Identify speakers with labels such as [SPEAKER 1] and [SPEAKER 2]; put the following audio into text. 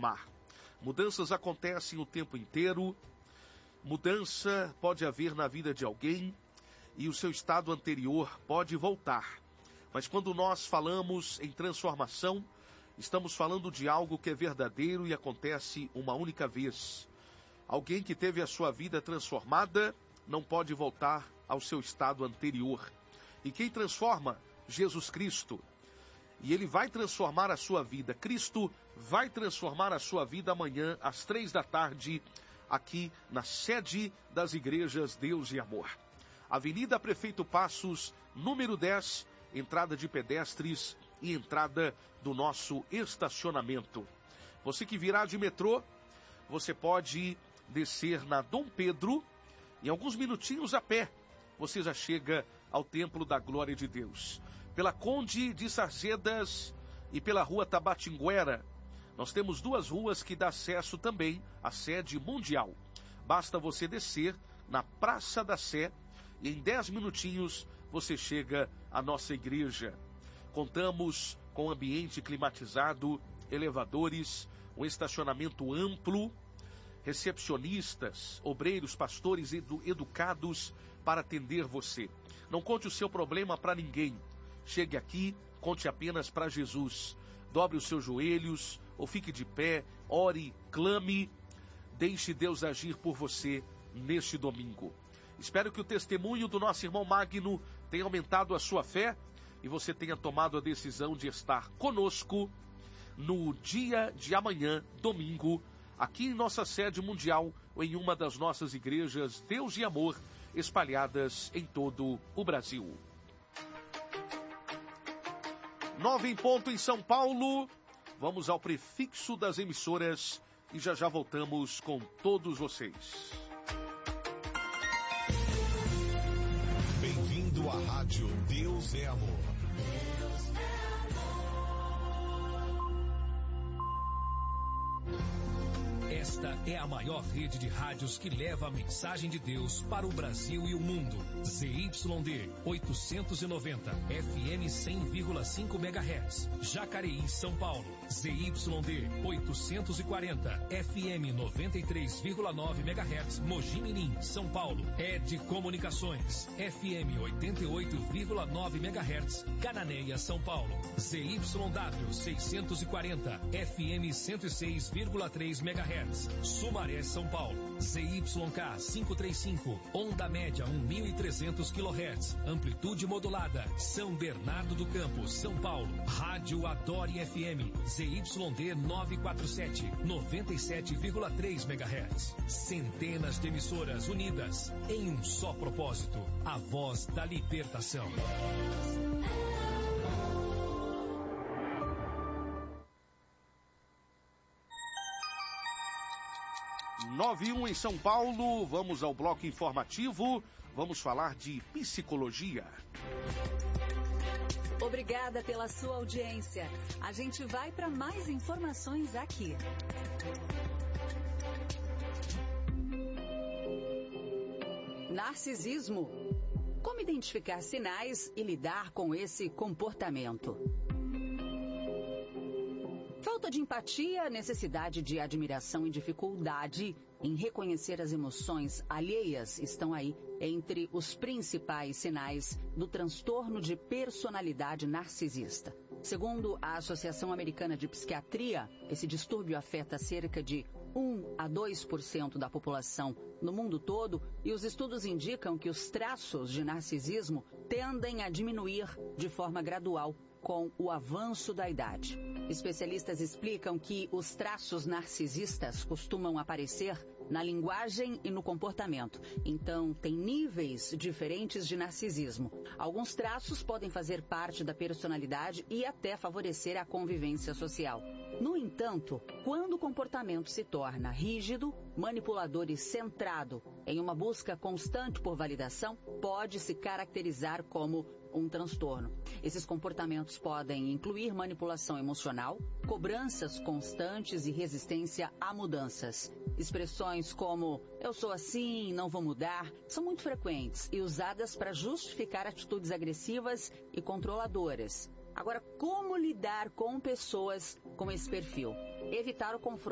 [SPEAKER 1] transformar. Mudanças acontecem o tempo inteiro. Mudança pode haver na vida de alguém e o seu estado anterior pode voltar. Mas quando nós falamos em transformação, estamos falando de algo que é verdadeiro e acontece uma única vez. Alguém que teve a sua vida transformada não pode voltar ao seu estado anterior. E quem transforma? Jesus Cristo. E Ele vai transformar a sua vida. Cristo vai transformar a sua vida amanhã, às 15h, aqui na sede das igrejas Deus e Amor. Avenida Prefeito Passos, número 10, entrada de pedestres e entrada do nosso estacionamento. Você que virá de metrô, você pode descer na Dom Pedro, em alguns minutinhos a pé, você já chega ao Templo da Glória de Deus. Pela Conde de Sarzedas e pela Rua Tabatinguera, nós temos duas ruas que dá acesso também à sede mundial. Basta você descer na Praça da Sé e em 10 minutinhos você chega à nossa igreja. Contamos com ambiente climatizado, elevadores, um estacionamento amplo, recepcionistas, obreiros, pastores educados para atender você. Não conte o seu problema para ninguém. Chegue aqui, conte apenas para Jesus. Dobre os seus joelhos, ou fique de pé, ore, clame. Deixe Deus agir por você neste domingo. Espero que o testemunho do nosso irmão Magno tenha aumentado a sua fé e você tenha tomado a decisão de estar conosco no dia de amanhã, domingo, aqui em nossa sede mundial ou em uma das nossas igrejas Deus e Amor espalhadas em todo o Brasil. 9 em ponto em São Paulo. Vamos ao prefixo das emissoras e já já voltamos com todos vocês.
[SPEAKER 2] Bem-vindo à Rádio Deus é Amor.
[SPEAKER 3] Esta é a maior rede de rádios que leva a mensagem de Deus para o Brasil e o mundo. ZYD 890, FM 100,5 MHz. Jacareí, São Paulo. ZYD 840, FM 93,9 MHz. Mogi Mirim, São Paulo. ED Comunicações, FM 88,9 MHz. Cananéia, São Paulo. ZYW 640, FM 106,3 MHz. Sumaré, São Paulo. ZYK 535, onda média 1.300 kHz, amplitude modulada. São Bernardo do Campo, São Paulo. Rádio Adore FM, ZYD 947, 97,3 MHz. Centenas de emissoras unidas em um só propósito: a voz da libertação.
[SPEAKER 1] 9:01 em São Paulo, vamos ao bloco informativo, vamos falar de psicologia.
[SPEAKER 4] Obrigada pela sua audiência. A gente vai para mais informações aqui. Narcisismo. Como identificar sinais e lidar com esse comportamento? Falta de empatia, necessidade de admiração e dificuldade em reconhecer as emoções alheias estão aí entre os principais sinais do transtorno de personalidade narcisista. Segundo a Associação Americana de Psiquiatria, esse distúrbio afeta cerca de 1 a 2% da população no mundo todo e os estudos indicam que os traços de narcisismo tendem a diminuir de forma gradual com o avanço da idade. Especialistas explicam que os traços narcisistas costumam aparecer na linguagem e no comportamento. Então, tem níveis diferentes de narcisismo. Alguns traços podem fazer parte da personalidade e até favorecer a convivência social. No entanto, quando o comportamento se torna rígido, manipulador e centrado em uma busca constante por validação, pode se caracterizar como um transtorno. Esses comportamentos podem incluir manipulação emocional, cobranças constantes e resistência a mudanças. Expressões como "eu sou assim, não vou mudar" são muito frequentes e usadas para justificar atitudes agressivas e controladoras. Agora, como lidar com pessoas com esse perfil? Evitar o confronto